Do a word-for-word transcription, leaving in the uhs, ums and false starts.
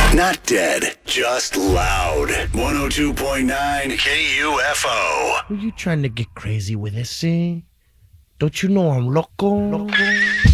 Not dead, just loud. one oh two point nine K U F O. Were you trying to get crazy with this, eh? Don't you know I'm loco? loco?